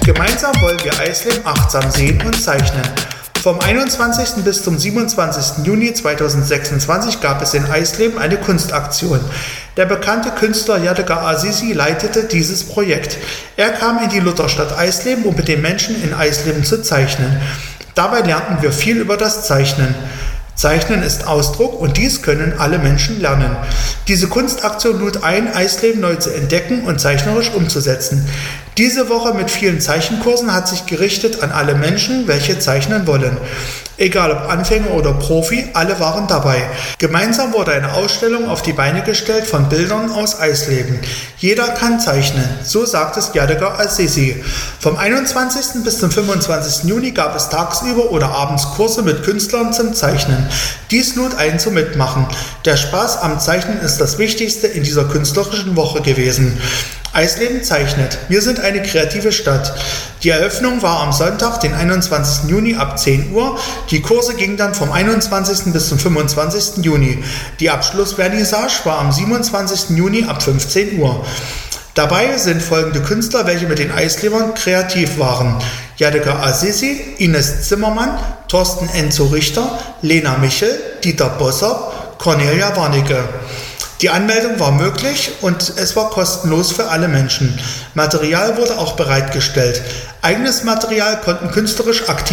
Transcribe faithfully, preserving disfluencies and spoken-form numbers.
Gemeinsam wollen wir Eisleben achtsam sehen und zeichnen. Vom einundzwanzigsten bis zum siebenundzwanzigsten Juni zweitausendsechsundzwanzig gab es in Eisleben eine Kunstaktion. Der bekannte Künstler Yadigar Azizi leitete dieses Projekt. Er kam in die Lutherstadt Eisleben, um mit den Menschen in Eisleben zu zeichnen. Dabei lernten wir viel über das Zeichnen. Zeichnen ist Ausdruck und dies können alle Menschen lernen. Diese Kunstaktion lud ein, Eisleben neu zu entdecken und zeichnerisch umzusetzen. Diese Woche mit vielen Zeichenkursen hat sich gerichtet an alle Menschen, welche zeichnen wollen. Egal ob Anfänger oder Profi, alle waren dabei. Gemeinsam wurde eine Ausstellung auf die Beine gestellt von Bildern aus Eisleben. Jeder kann zeichnen, so sagt es Yadigar Azizi. Vom einundzwanzigsten bis zum fünfundzwanzigsten Juni gab es tagsüber oder abends Kurse mit Künstlern zum Zeichnen. Dies lud ein zum Mitmachen. Der Spaß am Zeichnen ist das Wichtigste in dieser künstlerischen Woche gewesen. Eisleben zeichnet. Wir sind eine kreative Stadt. Die Eröffnung war am Sonntag, den einundzwanzigsten Juni ab zehn Uhr. Die Kurse gingen dann vom einundzwanzigsten bis zum fünfundzwanzigsten Juni. Die Abschlussvernissage war am siebenundzwanzigsten Juni ab fünfzehn Uhr. Dabei sind folgende Künstler, welche mit den Eislebern kreativ waren: Yadigar Azizi, Ines Zimmermann, Thorsten Enzo Richter, Lena Michel, Dieter Bossop, Cornelia Warnecke. Die Anmeldung war möglich und es war kostenlos für alle Menschen. Material wurde auch bereitgestellt. Eigenes Material konnten künstlerisch aktiv